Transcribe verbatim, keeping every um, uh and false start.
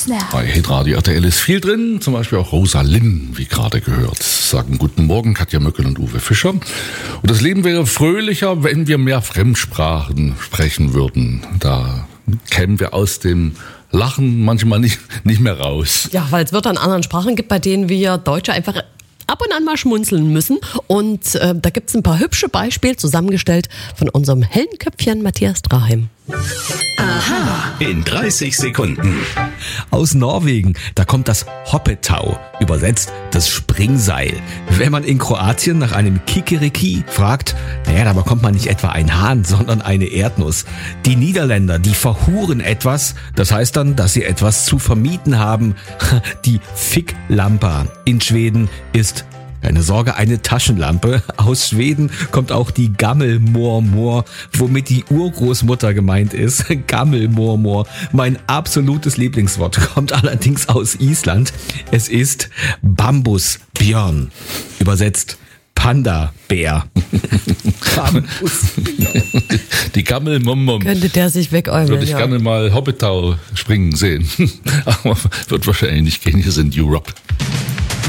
Snap. Bei Hitradio R T L ist viel drin, zum Beispiel auch Rosa Linn, wie gerade gehört. Sagen guten Morgen Katja Möckel und Uwe Fischer. Und das Leben wäre fröhlicher, wenn wir mehr Fremdsprachen sprechen würden. Da kämen wir aus dem Lachen manchmal nicht, nicht mehr raus. Ja, weil es Wörter in anderen Sprachen gibt, bei denen wir Deutsche einfach ab und an mal schmunzeln müssen. Und äh, da gibt es ein paar hübsche Beispiele zusammengestellt von unserem hellen Köpfchen Matthias Draheim. Aha, in dreißig Sekunden. Aus Norwegen, da kommt das Hoppetau, übersetzt das Springseil. Wenn man in Kroatien nach einem Kikeriki fragt, naja, da bekommt man nicht etwa einen Hahn, sondern eine Erdnuss. Die Niederländer, die verhuren etwas, das heißt dann, dass sie etwas zu vermieten haben. Die Ficklampa in Schweden ist keine Sorge, eine Taschenlampe. Aus Schweden kommt auch die Gammelmormor, womit die Urgroßmutter gemeint ist. Gammelmormor, mein absolutes Lieblingswort, kommt allerdings aus Island. Es ist Bambusbjörn, übersetzt Panda-Bär. Bambusbjörn. Die Gammelmormor. Könnte der sich wegäumeln, Würde ich ja. gerne mal Hoppetau springen sehen. Aber wird wahrscheinlich nicht gehen, hier sind Europe.